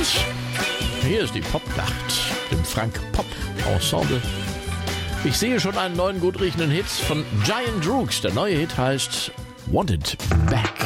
Hier ist die Popnacht im Frank Pop Ensemble. Ich sehe schon einen neuen gut riechenden Hit von Giant Rooks. Der neue Hit heißt Want It Back.